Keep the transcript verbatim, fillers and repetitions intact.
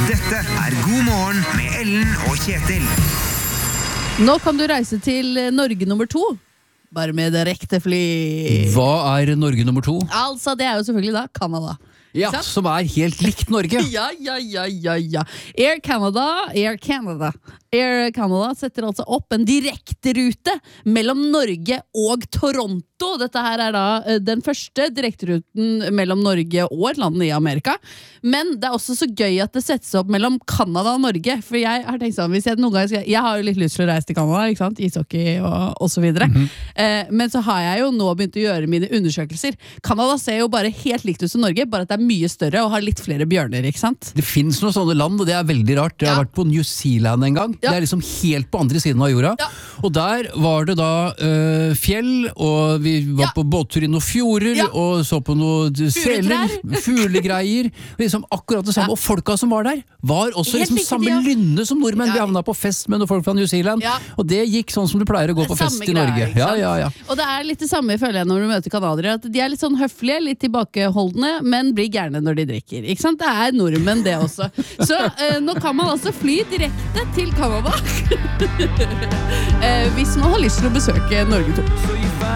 Dette er God morgen med Ellen og Kjetil. Nå kan du reise til Norge nummer to, bare med direkte fly. Hva er Norge nummer to? Altså, det er jo selvfølgelig da Canada. Ja, som er helt likt Norge. Ja, ja, ja, ja, ja. Air Canada, Air Canada. Air Canada setter altså opp en direkte rute mellom Norge og Toronto. Dette her er da den første direkteruten mellom Norge og et land i Amerika. Men det er også så gøy at det settes opp mellom Canada og Norge. For jeg har tenkt sånn, hvis jeg noen gang skal, jeg har jo litt lyst til å reise til Canada, ikke sant? Ishockey og, og så videre. Mm-hmm. eh, men så har jeg jo nå begynt å gjøre mine undersøkelser. Canada ser jo bare helt likt ut som Norge, bare at det er mye større og har litt flere bjørner, ikke sant? Det finnes noen sånne land, og det er veldig rart. Jeg har Ja. vært på New Zealand en gang. Ja. Det er liksom helt på andre siden av jorda. Ja. Og der var det da øh, fjell, og vi var Ja. på båttur i noen fjorder, Ja. og så på noen seler, fuglegreier. Liksom akkurat det samme. Ja. Og folka som var der, var også Helt liksom riktig, samme ja. lynne som nordmenn. Ja. Vi havna på fest med noen folk fra New Zealand, Ja. og det gikk sånn som du pleier å gå på Samme fest i greie, Norge. ikke Ja, sant? ja, ja. Og det er litt det samme, føler jeg, når du møter kanadere, at de er litt sånn høflige, litt tilbakeholdne, men blir gærne når de drikker. Ikke sant? Det er nordmenn det også. Så eh, nå kan man altså fly direkte til Canada eh, hvis man har lyst til å besøke Norge to.